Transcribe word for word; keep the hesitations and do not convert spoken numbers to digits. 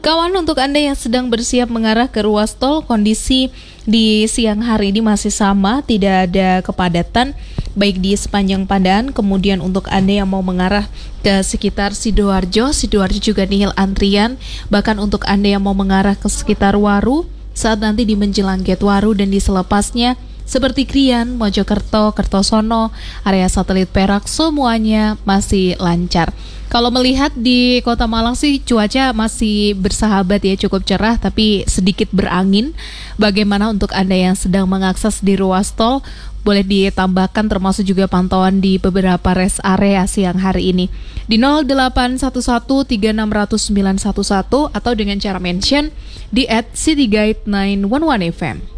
Kawan, untuk Anda yang sedang bersiap mengarah ke ruas tol, kondisi di siang hari ini masih sama, tidak ada kepadatan baik di sepanjang Pandaan. Kemudian untuk Anda yang mau mengarah ke sekitar Sidoarjo, Sidoarjo juga nihil antrian. Bahkan untuk Anda yang mau mengarah ke sekitar Waru, saat nanti di menjelang Gate Waru dan di selepasnya, seperti Krian, Mojokerto, Kertosono, area satelit Perak, semuanya masih lancar. Kalau melihat di Kota Malang sih cuaca masih bersahabat ya, cukup cerah tapi sedikit berangin. Bagaimana untuk Anda yang sedang mengakses di ruas tol? Boleh ditambahkan termasuk juga pantauan di beberapa rest area siang hari ini di nol delapan satu satu tiga enam nol nol sembilan satu satu atau dengan cara mention di at citygate sembilan satu satu F M.